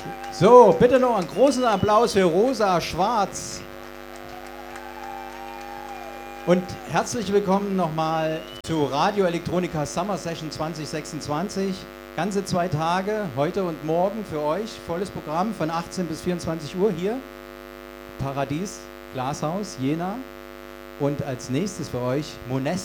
So, bitte noch einen großen Applaus für Rosa Schwarz. Und herzlich willkommen nochmal zu Radio Electronica Summer Session 2026. Ganze 2 Tage, heute und morgen für euch. Volles Programm von 18 bis 24 Uhr hier. Paradies, Glashaus, Jena. Und als nächstes für euch Monest.